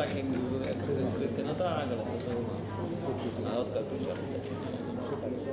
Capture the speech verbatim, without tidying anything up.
tak jak były ekskryty, no tak, ale to, to na odkaz to się